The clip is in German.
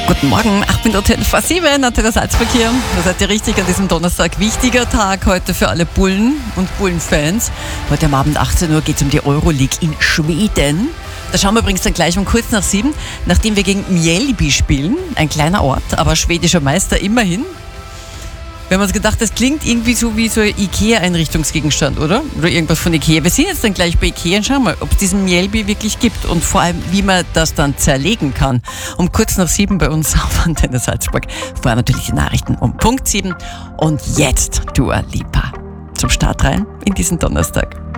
Guten Morgen, 8 Minuten vor 7, Antenne Salzburg hier. Da seid ihr richtig an diesem Donnerstag. Wichtiger Tag heute für alle Bullen und Bullenfans. Heute am Abend 18 Uhr geht es um die Euroleague in Schweden. Da schauen wir übrigens dann gleich um kurz nach 7, nachdem wir gegen Mjällby spielen. Ein kleiner Ort, aber schwedischer Meister immerhin. Wir haben uns gedacht, das klingt irgendwie so wie so ein Ikea-Einrichtungsgegenstand, oder? Oder irgendwas von Ikea. Wir sind jetzt dann gleich bei Ikea und schauen mal, ob es diesen Mjällby wirklich gibt und vor allem, wie man das dann zerlegen kann. Um kurz nach 7 bei uns auf Antenne Salzburg. Vorher natürlich die Nachrichten um Punkt 7. Und jetzt Dua Lipa zum Start rein in diesen Donnerstag.